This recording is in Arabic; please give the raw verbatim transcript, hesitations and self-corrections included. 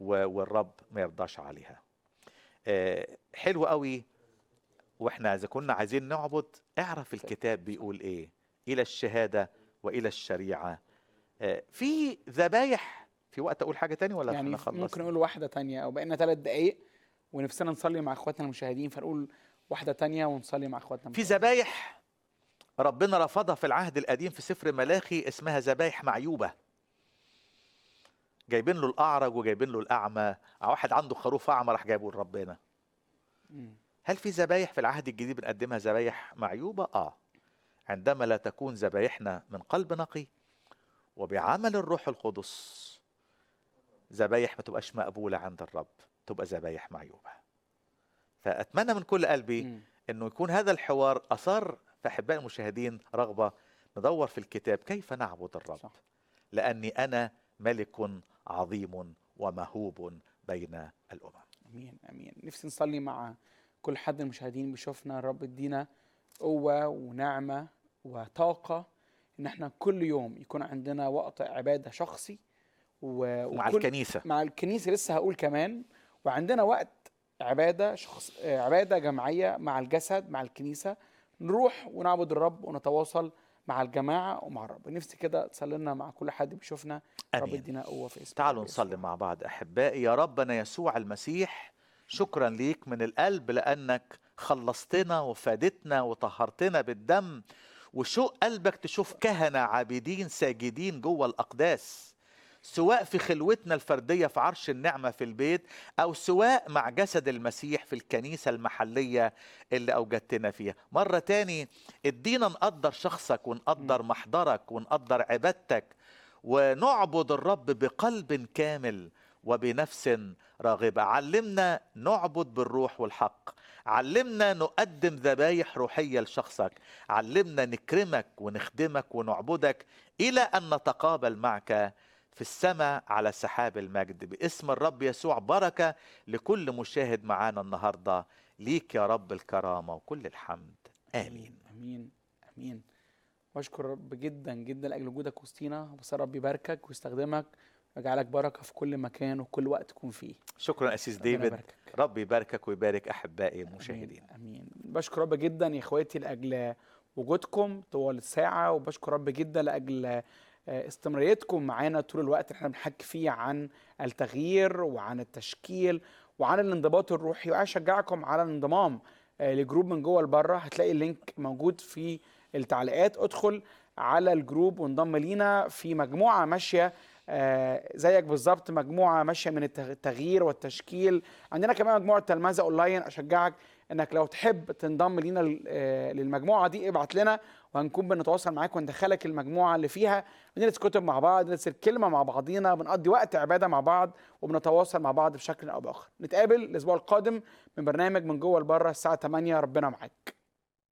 والرب ما يرضاش عليها. حلو قوي. واحنا اذا كنا عايزين نعبد، اعرف الكتاب بيقول ايه: الى الشهادة والى الشريعة. في ذبايح. في وقت اقول حاجة تاني ولا يعني احنا خلصنا؟ ممكن نقول واحدة تانية، او بقينا ثلاث دقايق ونفسنا نصلي مع اخواتنا المشاهدين، فنقول واحدة تانية ونصلي مع اخواتنا في المشاهدين. ذبايح ربنا رفضها في العهد القديم في سفر ملاخي، اسمها ذبايح معيوبة. جايبين له الأعرج وجايبين له الأعمى، أو واحد عنده خروف أعمى راح جايبه لربنا. هل في ذبايح في العهد الجديد بنقدمها ذبايح معيوبة؟ آه عندما لا تكون ذبايحنا من قلب نقي وبعمل الروح القدس، ذبايح ما تبقاش مقبولة عند الرب، تبقى ذبايح معيوبة. فأتمنى من كل قلبي مم. أنه يكون هذا الحوار أثار في أحباء المشاهدين رغبة ندور في الكتاب كيف نعبد الرب. صح. لأني أنا ملك عظيم ومهوب بين الأمم. أمين أمين. نفسي نصلي مع كل حد المشاهدين بيشوفنا، الرب يدينا قوة ونعمة وطاقة إن احنا كل يوم يكون عندنا وقت عبادة شخصي و... مع الكنيسة. مع الكنيسة لسه هقول كمان، وعندنا وقت عبادة شخص عبادة جماعية مع الجسد مع الكنيسة، نروح ونعبد الرب ونتواصل مع الجماعة ومع الرب. نفسي كده تصلينا مع كل حد بيشوفنا. رب يدينا قوة في اسم. تعالوا نصلي مع بعض أحبائي. يا ربنا يسوع المسيح، شكرا ليك من القلب لأنك خلصتنا وفادتنا وطهرتنا بالدم، وشوق قلبك تشوف كهنة عابدين ساجدين جوه الأقداس، سواء في خلوتنا الفردية في عرش النعمة في البيت، أو سواء مع جسد المسيح في الكنيسة المحلية اللي أوجدتنا فيها. مرة تاني ادينا نقدر شخصك ونقدر محضرك ونقدر عبادتك، ونعبد الرب بقلب كامل وبنفس راغبة. علمنا نعبد بالروح والحق، علمنا نقدم ذبايح روحية لشخصك، علمنا نكرمك ونخدمك ونعبدك إلى أن نتقابل معك في السماء على سحاب المجد. باسم الرب يسوع بركة لكل مشاهد معانا النهاردة. ليك يا رب الكرامة وكل الحمد. آمين آمين آمين. واشكر رب جدا جدا لاجل وجودك وسطينا، بس رب يباركك ويستخدمك ويجعلك بركه في كل مكان وكل وقت تكون فيه. شكرا اسيس ديفيد. رب يباركك ويبارك احبائي المشاهدين. امين, أمين. بشكر رب جدا يا اخواتي لاجل وجودكم طوال الساعه، وبشكر رب جدا لاجل استمراريتكم معانا طول الوقت احنا بنحكي فيه عن التغيير وعن التشكيل وعن الانضباط الروحي. وعايز اشجعكم على الانضمام لجروب من جوه لبره. هتلاقي اللينك موجود في التعليقات. ادخل على الجروب وانضم لينا في مجموعه ماشيه آه زيك بالظبط، مجموعه ماشيه من التغيير والتشكيل. عندنا كمان مجموعه تلمذه اونلاين. اشجعك انك لو تحب تنضم لينا للمجموعه دي ابعت لنا وهنكون بنتواصل معاك وندخلك المجموعه اللي فيها بندرس كتب مع بعض، بندرس الكلمه مع بعضينا، بنقضي وقت عباده مع بعض وبنتواصل مع بعض بشكل او باخر. نتقابل الاسبوع القادم من برنامج من جوه لبره الساعه ثمانية. ربنا معاك.